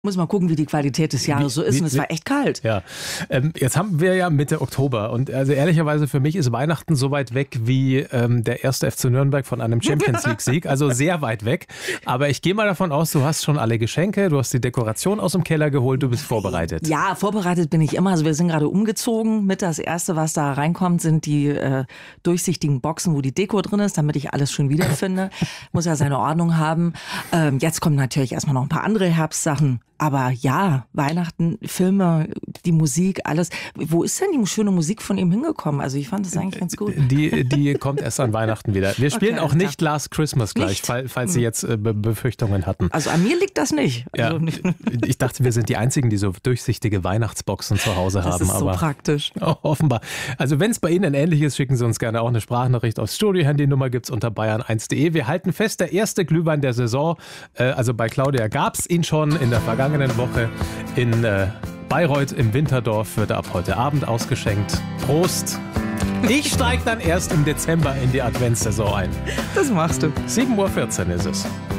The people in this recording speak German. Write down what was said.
Muss mal gucken, wie die Qualität des Jahres so ist. Und es war echt kalt. Ja, jetzt haben wir ja Mitte Oktober. Und also ehrlicherweise für mich ist Weihnachten so weit weg wie der erste FC Nürnberg von einem Champions-League-Sieg. Also sehr weit weg. Aber ich gehe mal davon aus, du hast schon alle Geschenke, du hast die Dekoration aus dem Keller geholt, du bist vorbereitet. Ja, vorbereitet bin ich immer. Also wir sind gerade umgezogen. Mit das Erste, was da reinkommt, sind die durchsichtigen Boxen, wo die Deko drin ist, damit ich alles schon wiederfinde. Muss ja seine Ordnung haben. Jetzt kommen natürlich erstmal noch ein paar andere Herbstsachen. Aber ja, Weihnachten, Filme, die Musik, alles. Wo ist denn die schöne Musik von ihm hingekommen? Also ich fand das eigentlich ganz gut. Die kommt erst an Weihnachten wieder. Wir spielen auch nicht Last Christmas gleich, falls Sie jetzt Befürchtungen hatten. Also an mir liegt das nicht. Ja, Also ich dachte, wir sind die Einzigen, die so durchsichtige Weihnachtsboxen zu Hause haben. das ist so praktisch. Offenbar. Also wenn es bei Ihnen ähnlich ist, schicken Sie uns gerne auch eine Sprachnachricht aufs Studio-Handy-Nummer, gibt es unter bayern1.de. Wir halten fest, der erste Glühwein der Saison, also bei Claudia gab es ihn schon in der vergangenen Woche in Bayreuth im Winterdorf, wird er ab heute Abend ausgeschenkt. Prost! Ich steige dann erst im Dezember in die Adventssaison ein. Das machst du. 7:14 Uhr ist es.